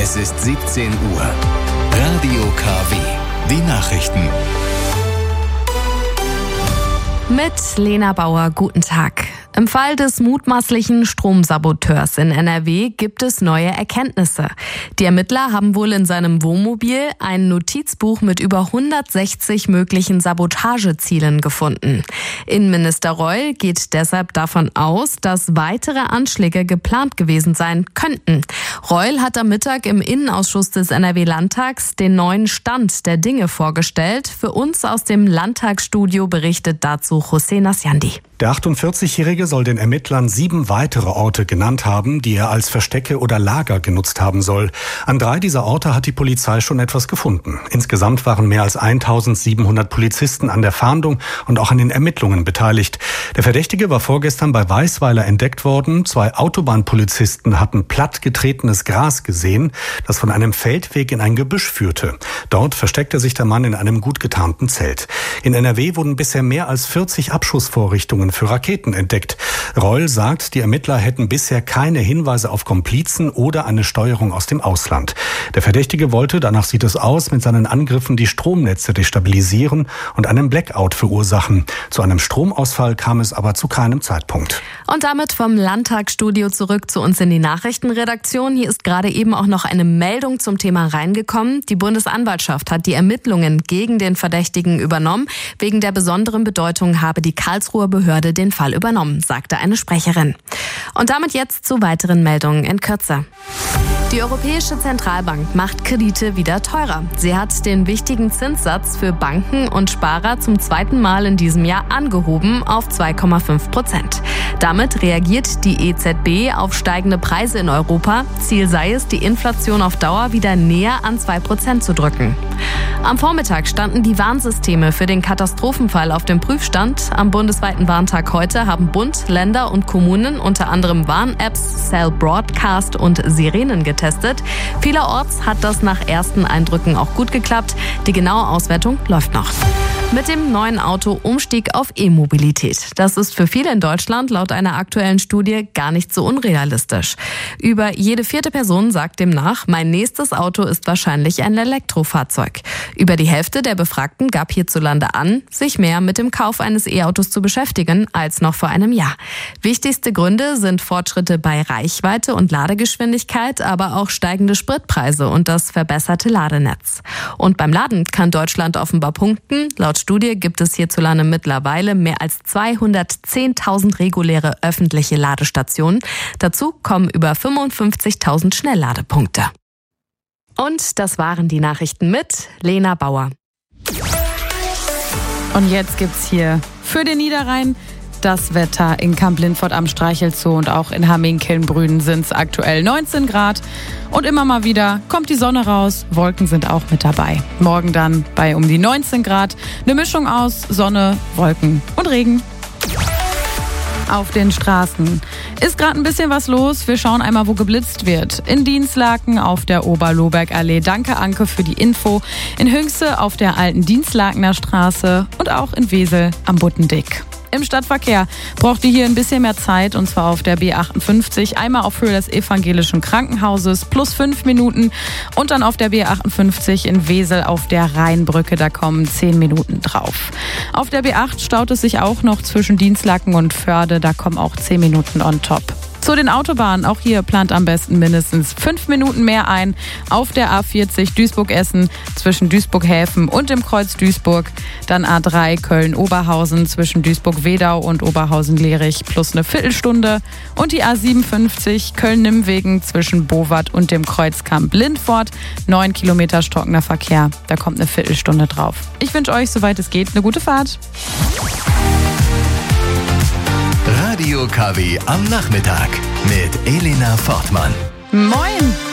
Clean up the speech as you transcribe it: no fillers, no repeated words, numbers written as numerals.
Es ist 17 Uhr. Radio KW. Die Nachrichten. Mit Lena Bauer, guten Tag. Im Fall des mutmaßlichen Stromsaboteurs in NRW gibt es neue Erkenntnisse. Die Ermittler haben wohl in seinem Wohnmobil ein Notizbuch mit über 160 möglichen Sabotagezielen gefunden. Innenminister Reul geht deshalb davon aus, dass weitere Anschläge geplant gewesen sein könnten. Reul hat am Mittag im Innenausschuss des NRW-Landtags den neuen Stand der Dinge vorgestellt. Für uns aus dem Landtagsstudio berichtet dazu José Nasjandi. Der 48-Jährige soll den Ermittlern 7 weitere Orte genannt haben, die er als Verstecke oder Lager genutzt haben soll. An 3 dieser Orte hat die Polizei schon etwas gefunden. Insgesamt waren mehr als 1700 Polizisten an der Fahndung und auch an den Ermittlungen beteiligt. Der Verdächtige war vorgestern bei Weisweiler entdeckt worden. 2 Autobahnpolizisten hatten plattgetretenes Gras gesehen, das von einem Feldweg in ein Gebüsch führte. Dort versteckte sich der Mann in einem gut getarnten Zelt. In NRW wurden bisher mehr als 40 Abschussvorrichtungen für Raketen entdeckt. Reul sagt, die Ermittler hätten bisher keine Hinweise auf Komplizen oder eine Steuerung aus dem Ausland. Der Verdächtige wollte, danach sieht es aus, mit seinen Angriffen die Stromnetze destabilisieren und einen Blackout verursachen. Zu einem Stromausfall kam es aber zu keinem Zeitpunkt. Und damit vom Landtagsstudio zurück zu uns in die Nachrichtenredaktion. Hier ist gerade eben auch noch eine Meldung zum Thema reingekommen. Die Bundesanwaltschaft hat die Ermittlungen gegen den Verdächtigen übernommen. Wegen der besonderen Bedeutung habe die Karlsruher Behörde den Fall übernommen, sagte eine Sprecherin. Und damit jetzt zu weiteren Meldungen in Kürze. Die Europäische Zentralbank macht Kredite wieder teurer. Sie hat den wichtigen Zinssatz für Banken und Sparer zum 2. Mal in diesem Jahr angehoben auf 2,5%. Damit reagiert die EZB auf steigende Preise in Europa. Ziel sei es, die Inflation auf Dauer wieder näher an 2% zu drücken. Am Vormittag standen die Warnsysteme für den Katastrophenfall auf dem Prüfstand. Am bundesweiten Warntag heute haben Bund, Länder und Kommunen unter anderem Warn-Apps, Cell Broadcast und Sirenen getestet. Vielerorts hat das nach ersten Eindrücken auch gut geklappt. Die genaue Auswertung läuft noch. Mit dem neuen Auto Umstieg auf E-Mobilität. Das ist für viele in Deutschland laut einer aktuellen Studie gar nicht so unrealistisch. Über jede 4. Person sagt demnach, mein nächstes Auto ist wahrscheinlich ein Elektrofahrzeug. Über die Hälfte der Befragten gab hierzulande an, sich mehr mit dem Kauf eines E-Autos zu beschäftigen als noch vor einem Jahr. Wichtigste Gründe sind Fortschritte bei Reichweite und Ladegeschwindigkeit, aber auch steigende Spritpreise und das verbesserte Ladenetz. Und beim Laden kann Deutschland offenbar punkten. Laut Studie gibt es hierzulande mittlerweile mehr als 210.000 reguläre öffentliche Ladestationen. Dazu kommen über 55.000 Schnellladepunkte. Und das waren die Nachrichten mit Lena Bauer. Und jetzt gibt's hier für den Niederrhein das Wetter in Kamp-Lindfort am Streichelzoo und auch in Haminkelnbrüden sind es aktuell 19 Grad. Und immer mal wieder kommt die Sonne raus, Wolken sind auch mit dabei. Morgen dann bei um die 19 Grad. Eine Mischung aus Sonne, Wolken und Regen. Auf den Straßen ist gerade ein bisschen was los. Wir schauen einmal, wo geblitzt wird. In Dinslaken auf der Oberlohbergallee. Danke, Anke, für die Info. In Hünxe auf der alten Dinslakener Straße und auch in Wesel am Buttendick. Im Stadtverkehr braucht ihr hier ein bisschen mehr Zeit und zwar auf der B58, einmal auf Höhe des Evangelischen Krankenhauses plus 5 Minuten und dann auf der B58 in Wesel auf der Rheinbrücke, da kommen 10 Minuten drauf. Auf der B8 staut es sich auch noch zwischen Dinslaken und Förde, da kommen auch 10 Minuten on top. Zu den Autobahnen, auch hier plant am besten mindestens 5 Minuten mehr ein. Auf der A40 Duisburg-Essen zwischen Duisburg-Häfen und dem Kreuz Duisburg. Dann A3 Köln-Oberhausen zwischen Duisburg-Wedau und Oberhausen-Lierich plus eine Viertelstunde. Und die A57 Köln-Nimmwegen zwischen Bowat und dem Kreuz Kamp-Lindfort. 9 Kilometer stockender Verkehr, da kommt eine Viertelstunde drauf. Ich wünsche euch, soweit es geht, eine gute Fahrt. Radio KW am Nachmittag mit Elena Fortmann. Moin!